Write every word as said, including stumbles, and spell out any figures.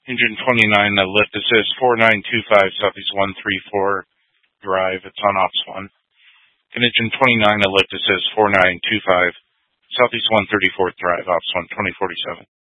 Engine twenty-nine, the lift, it says four nine two five Southeast one three four Drive. It's on Ops one. Engine twenty-nine, the lift, it says four nine two five Southeast one thirty-fourth Drive, Ops one, twenty forty-seven.